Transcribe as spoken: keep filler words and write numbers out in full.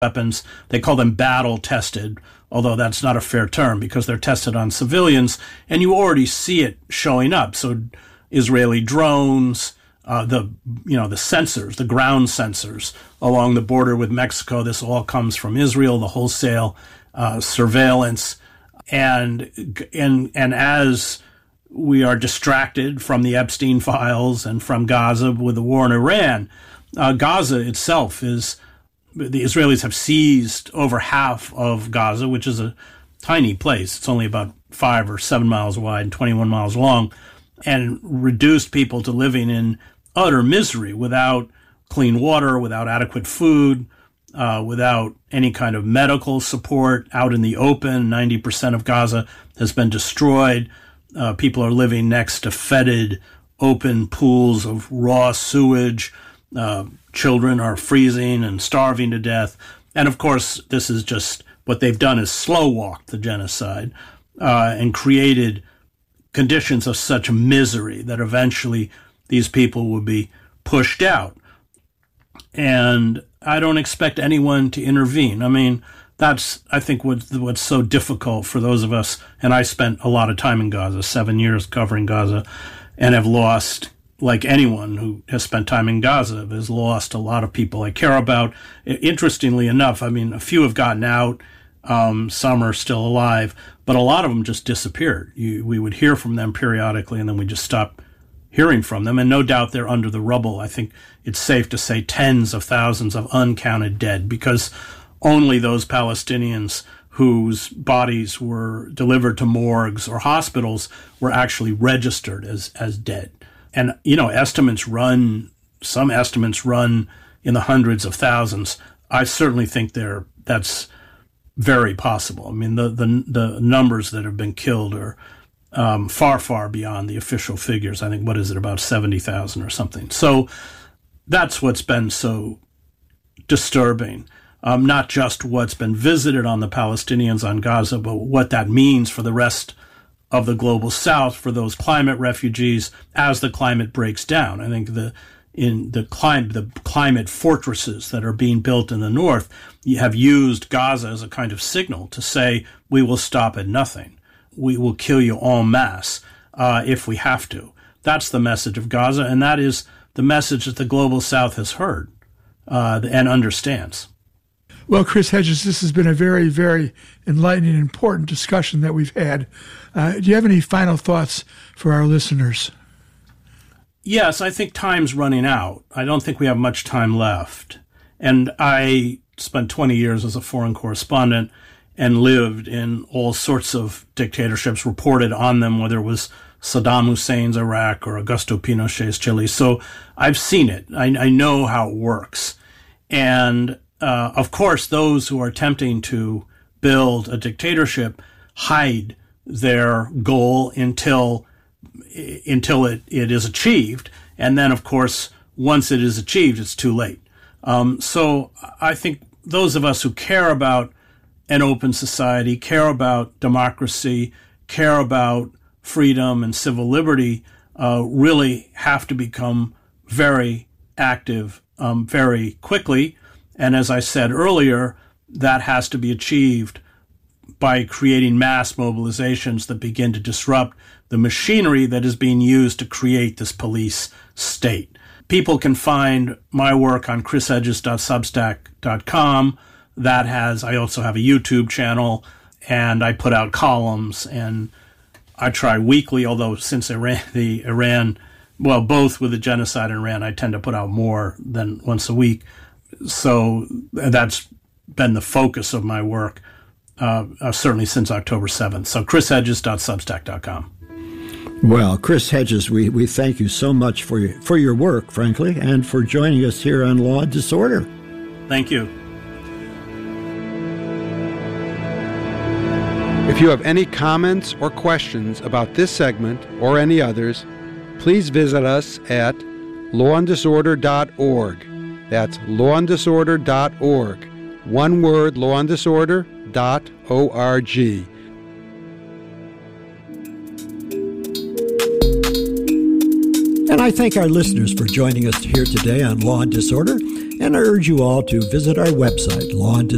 weapons. They call them battle-tested, although that's not a fair term because they're tested on civilians, and you already see it showing up. So Israeli drones, uh, the you know the sensors, the ground sensors along the border with Mexico. This all comes from Israel. The wholesale uh, surveillance, and and and as we are distracted from the Epstein files and from Gaza with the war in Iran, uh, Gaza itself is. The Israelis have seized over half of Gaza, which is a tiny place. It's only about five or seven miles wide and twenty-one miles long, and reduced people to living in utter misery without clean water, without adequate food, uh, without any kind of medical support out in the open. ninety percent of Gaza has been destroyed. Uh, people are living next to fetid, open pools of raw sewage. Uh, children are freezing and starving to death. And of course, this is just what they've done is slow walked the genocide uh, and created conditions of such misery that eventually these people will be pushed out. And I don't expect anyone to intervene. I mean, that's, I think, what's, what's so difficult for those of us. And I spent a lot of time in Gaza, seven years covering Gaza, and have lost, like anyone who has spent time in Gaza, has lost a lot of people I care about. Interestingly enough, I mean, a few have gotten out. Um, some are still alive, but a lot of them just disappeared. You, we would hear from them periodically, and then we just stopped hearing from them. And no doubt they're under the rubble. I think it's safe to say tens of thousands of uncounted dead, because only those Palestinians whose bodies were delivered to morgues or hospitals were actually registered as, as dead. And, you know, estimates run, some estimates run in the hundreds of thousands. I certainly think they're, that's very possible. I mean, the, the, the numbers that have been killed are um, far, far beyond the official figures. I think, what is it, about seventy thousand or something. So that's what's been so disturbing. Um, not just what's been visited on the Palestinians on Gaza, but what that means for the rest of the global South, for those climate refugees as the climate breaks down. I think the in the climate the climate fortresses that are being built in the north, you have used Gaza as a kind of signal to say, we will stop at nothing. We will kill you en masse uh, if we have to. That's the message of Gaza, and that is the message that the global South has heard uh, and understands. Well, Chris Hedges, this has been a very, very enlightening and important discussion that we've had. Uh, do you have any final thoughts for our listeners? Yes, I think time's running out. I don't think we have much time left. And I spent twenty years as a foreign correspondent and lived in all sorts of dictatorships, reported on them, whether it was Saddam Hussein's Iraq or Augusto Pinochet's Chile. So I've seen it. I, I know how it works. And Uh, of course, those who are attempting to build a dictatorship hide their goal until until it, it is achieved. And then, of course, once it is achieved, it's too late. Um, so I think those of us who care about an open society, care about democracy, care about freedom and civil liberty, uh, really have to become very active um, very quickly. And as I said earlier, that has to be achieved by creating mass mobilizations that begin to disrupt the machinery that is being used to create this police state. People can find my work on chris hedges dot substack dot com. That has, I also have a YouTube channel, and I put out columns, and I try weekly, although since Iran, the Iran, well, both with the genocide in Iran, I tend to put out more than once a week. So that's been the focus of my work, uh, uh, certainly since October seventh. So chris hedges dot substack dot com. Well, Chris Hedges, we, we thank you so much for your, for your work, frankly, and for joining us here on Law and Disorder. Thank you. If you have any comments or questions about this segment or any others, please visit us at law and disorder dot org. That's law and disorder dot org. One word, law and disorder dot org. And I thank our listeners for joining us here today on Law and Disorder, and I urge you all to visit our website, law and disorder